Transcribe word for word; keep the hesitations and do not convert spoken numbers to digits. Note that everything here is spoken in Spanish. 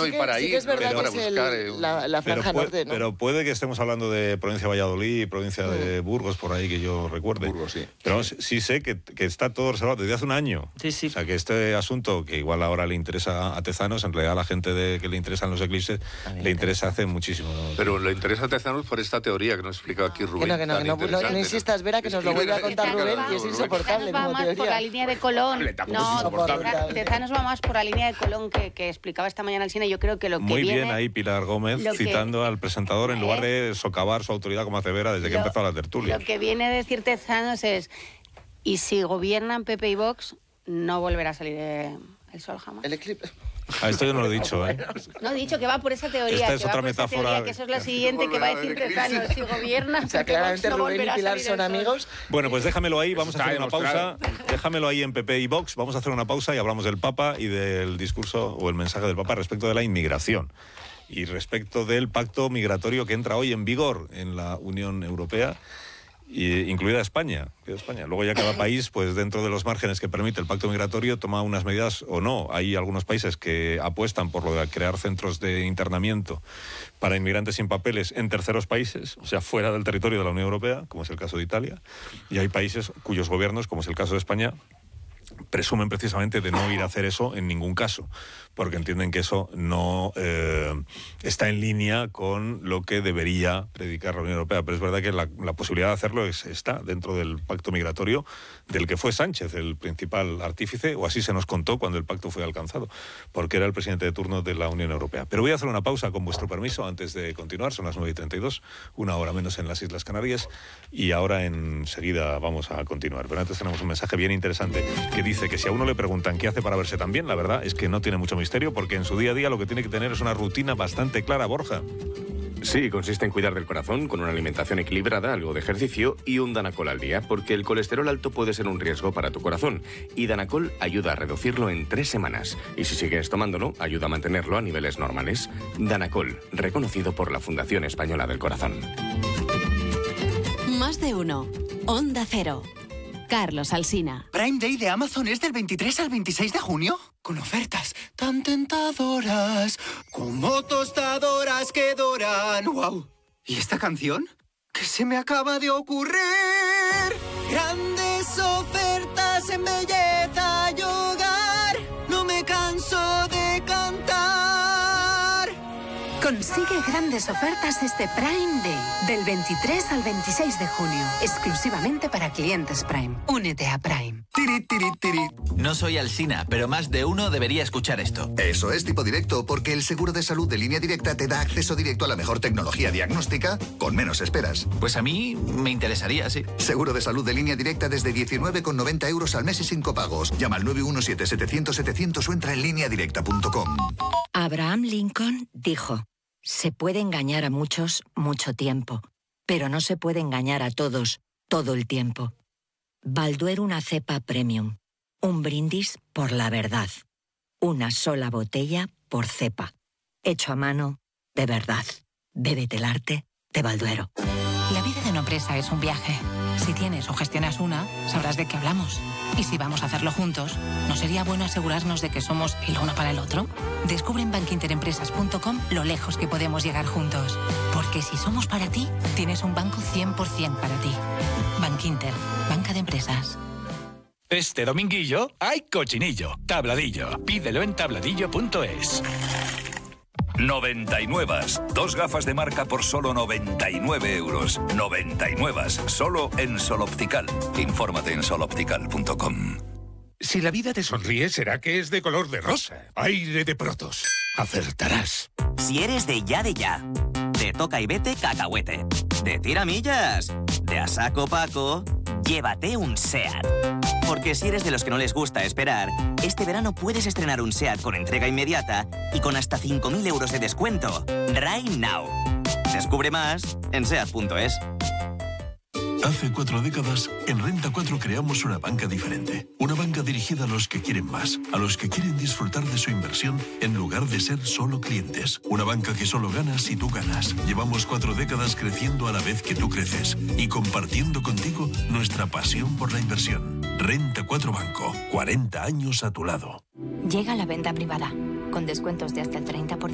sí y que, para sí ir, que es verdad no para que es el, buscar... Eh, la, la franja pero, norte, ¿no? Pero puede que estemos hablando de provincia de Valladolid, provincia de Burgos, por ahí que yo recuerde. Burgos, sí. Pero sí, sí sé que, que está todo reservado desde hace un año. Sí, sí. O sea, que este asunto, que igual ahora le interesa a Tezanos, en realidad a la gente de, que le interesan los eclipses, le interesa hace muchísimo. Pero le interesa a Tezanos por esta teoría que nos explica aquí Rubén. Que no, que no, que no, no, no insistas, Vera, que nos lo vuelve a contar Rubén y es insoportable Tezanos va como más teoría. por la línea de Colón. No, insoportable. Tezanos va más por la línea de Colón que, que explicaba esta mañana el cine. Yo creo que lo que Muy viene... bien ahí Pilar Gómez lo que- citando al presentador en lugar ¿Eh? de socavar su autoridad como hace Vera desde que Lo- empezó la tertulia. Lo que viene a decir Tezanos es, y si gobiernan P P y Vox, no volverá a salir eh, el sol jamás. El eclipse. Ah, esto yo no lo he dicho, ¿eh? No, he dicho que va por esa teoría. Esta que es va otra por esa metáfora. teoría, que eso es lo siguiente que va a decir Tezanos. Si gobiernan O sea, P P y Vox, claramente no Rubén y volverá a Pilar salir son el sol. amigos. Bueno, pues déjamelo ahí, vamos a Está hacer una demostrado. pausa. Déjamelo ahí en P P y Vox, vamos a hacer una pausa y hablamos del Papa y del discurso o el mensaje del Papa respecto de la inmigración y respecto del pacto migratorio que entra hoy en vigor en la Unión Europea, y, incluida España, incluida España. Luego ya cada país, pues dentro de los márgenes que permite el pacto migratorio, toma unas medidas o no. Hay algunos países que apuestan por lo de crear centros de internamiento para inmigrantes sin papeles en terceros países, o sea, fuera del territorio de la Unión Europea, como es el caso de Italia, y hay países cuyos gobiernos, como es el caso de España, presumen precisamente de no ir a hacer eso en ningún caso, porque entienden que eso no eh, está en línea con lo que debería predicar la Unión Europea. Pero es verdad que la, la posibilidad de hacerlo es, está dentro del pacto migratorio del que fue Sánchez el principal artífice, o así se nos contó cuando el pacto fue alcanzado, porque era el presidente de turno de la Unión Europea. Pero voy a hacer una pausa con vuestro permiso antes de continuar. Son las nueve y treinta y dos, una hora menos en las Islas Canarias, y ahora enseguida vamos a continuar. Pero antes tenemos un mensaje bien interesante que dice que si a uno le preguntan qué hace para verse tan bien, la verdad es que no tiene mucho misterio, porque en su día a día lo que tiene que tener es una rutina bastante clara, Borja. Sí, consiste en cuidar del corazón con una alimentación equilibrada, algo de ejercicio y un Danacol al día, porque el colesterol alto puede ser un riesgo para tu corazón. Y Danacol ayuda a reducirlo en tres semanas. Y si sigues tomándolo, ayuda a mantenerlo a niveles normales. Danacol, reconocido por la Fundación Española del Corazón. Más de uno. Onda Cero. Carlos Alsina. Prime Day de Amazon es del veintitrés al veintiséis de junio, con ofertas tan tentadoras como tostadoras que doran. ¡Wow! ¿Y esta canción? ¿Qué se me acaba de ocurrir? Grandes ofertas en belleza y hogar. No me canso de cantar. Consigue grandes ofertas este Prime Day, del veintitrés al veintiséis de junio, exclusivamente para clientes Prime. Únete a Prime. Tiri, tiri, tiri. No soy Alsina, pero más de uno debería escuchar esto. Eso es Tipo Directo, porque el seguro de salud de Línea Directa te da acceso directo a la mejor tecnología diagnóstica con menos esperas. Pues a mí me interesaría, sí. Seguro de salud de Línea Directa desde diecinueve con noventa euros al mes y sin copagos. Llama al nueve uno siete, setecientos, setecientos o entra en línea directa punto com. Abraham Lincoln dijo: se puede engañar a muchos mucho tiempo, pero no se puede engañar a todos todo el tiempo. Balduero una cepa premium. Un brindis por la verdad. Una sola botella por cepa. Hecho a mano de verdad. Bébete el arte de Balduero. La vida de una empresa es un viaje. Si tienes o gestionas una, sabrás de qué hablamos. Y si vamos a hacerlo juntos, ¿no sería bueno asegurarnos de que somos el uno para el otro? Descubre en bankinterempresas punto com lo lejos que podemos llegar juntos. Porque si somos para ti, tienes un banco cien por ciento para ti. Bankinter, banca de empresas. Este dominguillo hay cochinillo, tabladillo. Pídelo en tabladillo punto es. noventa y nueve. Dos gafas de marca por solo noventa y nueve euros. noventa y nueve. Solo en Sol Optical. Infórmate en sol optical punto com. Si la vida te sonríe, será que es de color de rosa. Aire de Protos. Acertarás. Si eres de ya de ya, de toca y vete cacahuete, de tiramillas, de a saco Paco, llévate un SEAT. Porque si eres de los que no les gusta esperar, este verano puedes estrenar un SEAT con entrega inmediata y con hasta cinco mil euros de descuento. Right now. Descubre más en seat punto es. Hace cuatro décadas, en Renta cuatro creamos una banca diferente. Una banca dirigida a los que quieren más, a los que quieren disfrutar de su inversión en lugar de ser solo clientes. Una banca que solo gana si tú ganas. Llevamos cuatro décadas creciendo a la vez que tú creces y compartiendo contigo nuestra pasión por la inversión. Renta cuatro Banco, cuarenta años a tu lado. Llega la venta privada, con descuentos de hasta el treinta por ciento.